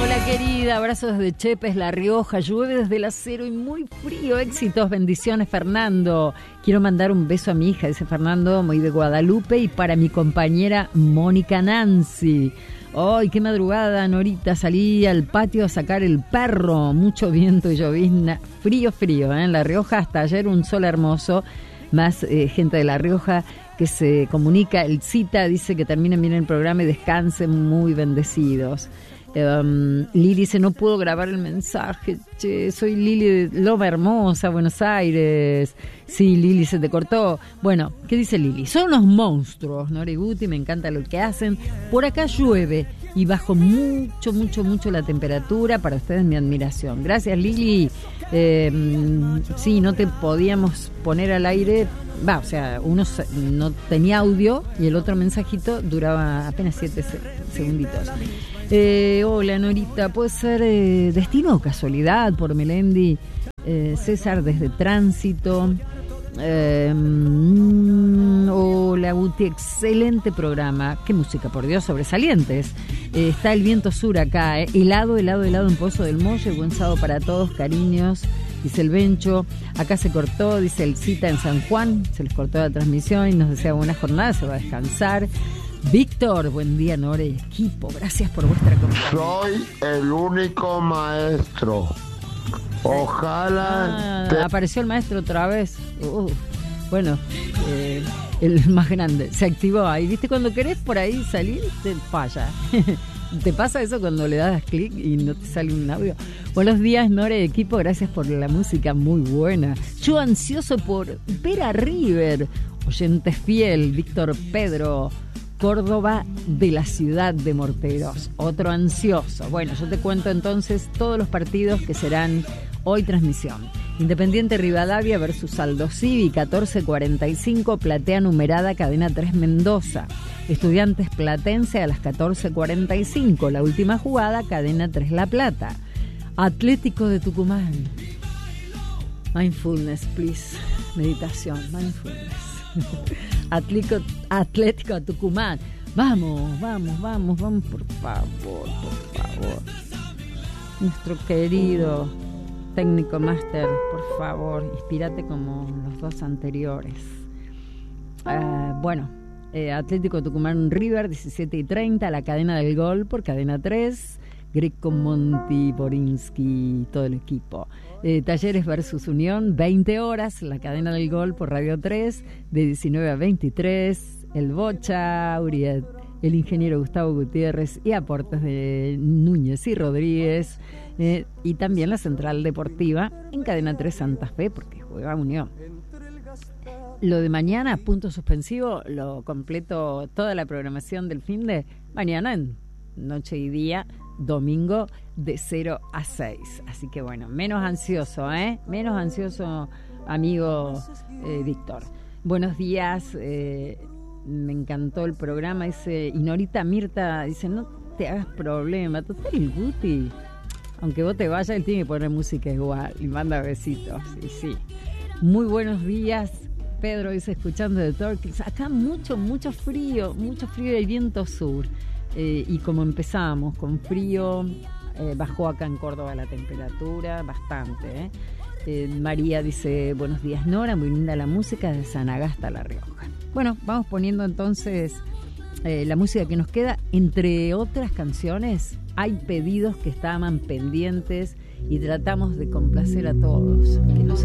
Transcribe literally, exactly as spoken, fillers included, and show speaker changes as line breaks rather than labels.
Hola querida, abrazos desde Chepes, La Rioja, llueve desde el acero y muy frío, éxitos, bendiciones Fernando. Quiero mandar un beso a mi hija, dice Fernando, muy de Guadalupe, y para mi compañera Mónica Nancy. ¡Ay, qué madrugada, Norita! Salí al patio a sacar el perro, mucho viento y llovizna, frío, frío, ¿eh? En La Rioja hasta ayer un sol hermoso, más eh, gente de La Rioja que se comunica, el cita, dice que terminen bien el programa y descansen muy bendecidos. Um, Lili dice, no puedo grabar el mensaje, che, soy Lili de Loma Hermosa, Buenos Aires. Sí, Lili, se te cortó. Bueno, ¿qué dice Lili? Son unos monstruos, Nora y Guti, me encanta lo que hacen. Por acá llueve y bajo mucho, mucho, mucho la temperatura. Para ustedes mi admiración. Gracias, Lili. Eh, sí, no te podíamos poner al aire. Va, o sea, uno no tenía audio y el otro mensajito duraba apenas siete segunditos. Eh, hola, Norita, ¿puede ser eh, Destino o Casualidad por Melendi? Eh, César desde Tránsito. Eh, mm, hola, Guti, excelente programa. Qué música, por Dios, sobresalientes. Eh, está el viento sur acá, eh. helado, helado, helado en Pozo del Molle. Buen sábado para todos, cariños. Dice el Bencho, acá se cortó, dice el Cita en San Juan, se les cortó la transmisión y nos desea buena jornada, se va a descansar. Víctor, buen día, Nora y equipo, gracias por vuestra compañía.
Soy el único maestro. Ojalá...
Ah,
te...
Apareció el maestro otra vez. Uh, bueno, eh, el más grande, se activó ahí. ¿Viste? Cuando querés por ahí salir, te falla. ¿Te pasa eso cuando le das clic y no te sale un audio? Buenos días, Nora y equipo, gracias por la música muy buena. Yo ansioso por ver a River. Oyente fiel, Víctor Pedro, Córdoba de la ciudad de Morteros. Otro ansioso. Bueno, yo te cuento entonces todos los partidos que serán hoy transmisión. Independiente Rivadavia versus Aldo Civi, catorce cuarenta y cinco, platea numerada, cadena tres Mendoza. Estudiantes Platense a las catorce cuarenta y cinco, la última jugada, cadena tres La Plata. Atlético de Tucumán. Mindfulness, please. Meditación, mindfulness. Atlético, Atlético de Tucumán. Vamos, vamos, vamos, vamos, por favor, por favor. Nuestro querido técnico máster, por favor, inspírate como los dos anteriores. Uh, bueno, eh, Atlético Tucumán River, diecisiete y treinta, la cadena del gol por cadena tres, Greco Monti, Borinsky, todo el equipo. Eh, Talleres versus Unión, veinte horas, la cadena del gol por Radio tres, de diecinueve a veintitrés, el Bocha, Uriet, el ingeniero Gustavo Gutiérrez y aportes de Núñez y Rodríguez, eh, y también la Central Deportiva en cadena tres Santa Fe, porque juega Unión. Lo de mañana, punto suspensivo, lo completo, toda la programación del fin de mañana en noche y día, domingo de cero a seis. Así que bueno, menos ansioso, ¿eh? Menos ansioso, amigo eh, Víctor. Buenos días, eh, me encantó el programa, dice, y Norita Mirta dice, no te hagas problema, total el Guti, aunque vos te vayas, él tiene que poner música igual, y manda besitos, y sí. Muy buenos días, Pedro dice, escuchando de Torquils, acá mucho, mucho frío, mucho frío y el viento sur, eh, y como empezamos, con frío, eh, bajó acá en Córdoba la temperatura, bastante, ¿eh? Eh, María dice, buenos días Nora, muy linda la música de Sanagasta, La Rioja. Bueno, vamos poniendo entonces eh, la música que nos queda. Entre otras canciones, hay pedidos que estaban pendientes y tratamos de complacer a todos. Que nos